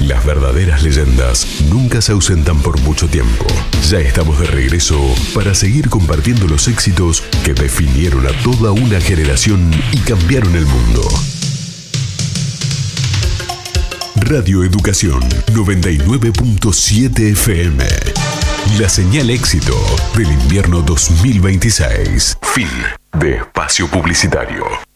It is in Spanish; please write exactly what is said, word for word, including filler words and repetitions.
Las verdaderas leyendas nunca se ausentan por mucho tiempo. Ya estamos de regreso para seguir compartiendo los éxitos que definieron a toda una generación y cambiaron el mundo. Radio Educación noventa y nueve punto siete F M. La señal éxito del invierno dos mil veintiséis. Fin de espacio publicitario.